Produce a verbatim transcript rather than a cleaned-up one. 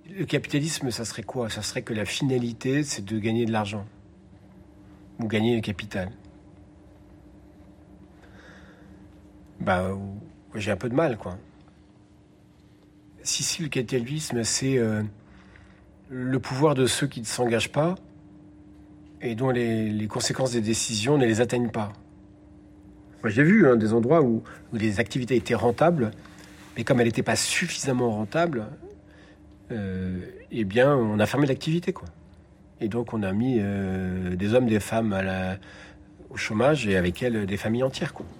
Le capitalisme, ça serait quoi? Ça serait que la finalité, c'est de gagner de l'argent. Ou gagner le capital. Bah, j'ai un peu de mal, quoi. Si, si, le capitalisme, c'est euh, le pouvoir de ceux qui ne s'engagent pas et dont les, les conséquences des décisions ne les atteignent pas. Moi, j'ai vu hein, des endroits où, où les activités étaient rentables, mais comme elles n'étaient pas suffisamment rentables, euh, eh bien, on a fermé l'activité, quoi. Et donc, on a mis euh, des hommes, des femmes à la, au chômage et avec elles des familles entières, quoi.